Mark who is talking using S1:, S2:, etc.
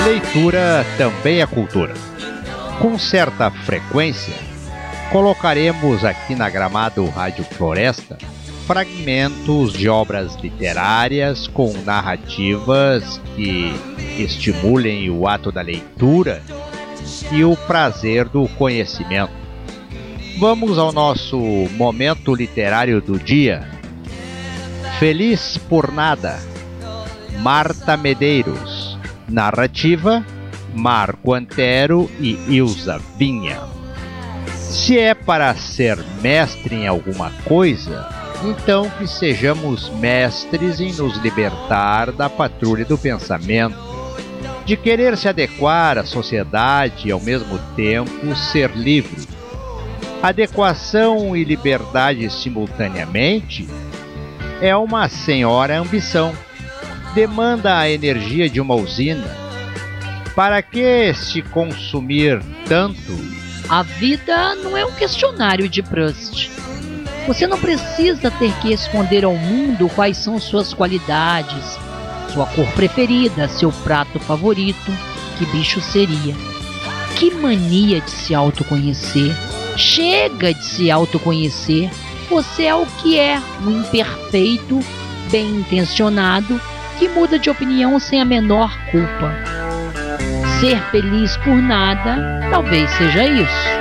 S1: Leitura também é cultura. Com certa frequência, colocaremos aqui na Gramado Rádio Floresta fragmentos de obras literárias com narrativas que estimulem o ato da leitura e o prazer do conhecimento. Vamos ao nosso momento literário do dia. Feliz por Nada, Marta Medeiros. Narrativa, Marco Antero e Ilza Vinha. Se é para ser mestre em alguma coisa, então que sejamos mestres em nos libertar da patrulha do pensamento, de querer se adequar à sociedade e ao mesmo tempo ser livre. Adequação e liberdade simultaneamente é uma senhora ambição. Demanda a energia de uma usina. Para que se consumir tanto?
S2: A vida não é um questionário de Proust. Você não precisa ter que responder ao mundo quais são suas qualidades, sua cor preferida, seu prato favorito. Que bicho seria? Que mania de se autoconhecer. Chega de se autoconhecer. Você é o que é, um imperfeito, bem intencionado, que muda de opinião sem a menor culpa. Ser feliz por nada, talvez seja isso.